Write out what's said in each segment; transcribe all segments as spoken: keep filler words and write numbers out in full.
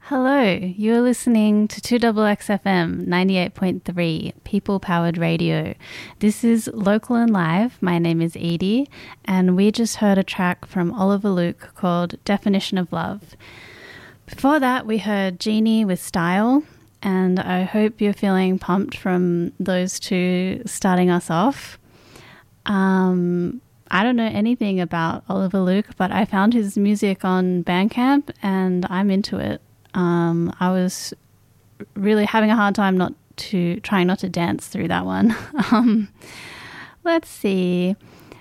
Hello, you're listening to two X X F M ninety-eight point three, People-Powered Radio. This is Local and Live. My name is Edie, and we just heard a track from Oliver Luke called Definition of Love. Before that, we heard Genie with Style, and I hope you're feeling pumped from those two starting us off. Um, I don't know anything about Oliver Luke, but I found his music on Bandcamp, and I'm into it. Um, I was really having a hard time not to trying not to dance through that one. um, let's see.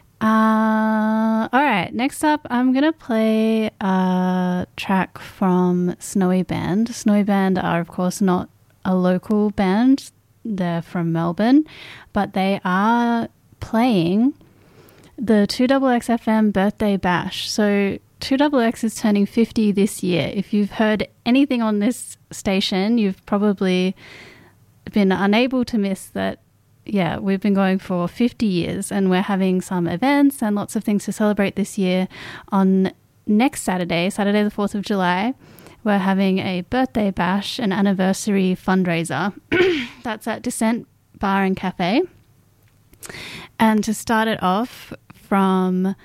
Uh, all right, next up, I'm going to play a track from Snowy Band. Snowy Band are, of course, not a local band. They're from Melbourne, but they are playing the two X X F M birthday bash. So two X X is turning fifty this year. If you've heard anything on this station, you've probably been unable to miss that. Yeah, we've been going for fifty years, and we're having some events and lots of things to celebrate this year. On next Saturday, Saturday the fourth of July, we're having a birthday bash, an anniversary fundraiser. That's at Descent Bar and Cafe. And to start it off from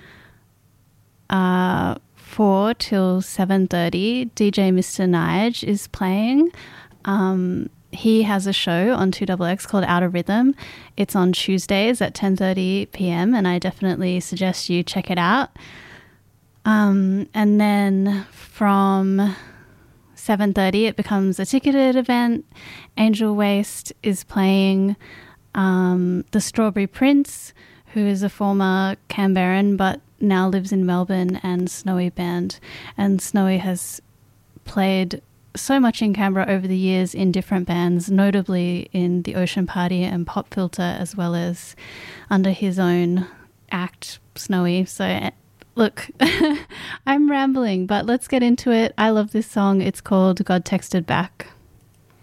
uh, four till seven thirty, D J Mister Nige is playing. Um, he has a show on two X X called Out of Rhythm. It's on Tuesdays at ten thirty p.m. and I definitely suggest you check it out. Um, and then from seven thirty, it becomes a ticketed event. Angel Waste is playing. Um, the Strawberry Prince, who is a former Canberran but now lives in Melbourne, and Snowy Band. And Snowy has played so much in Canberra over the years in different bands, notably in the Ocean Party and Pop Filter, as well as under his own act, Snowy. So look, I'm rambling, but let's get into it. I love this song. It's called God Texted Back.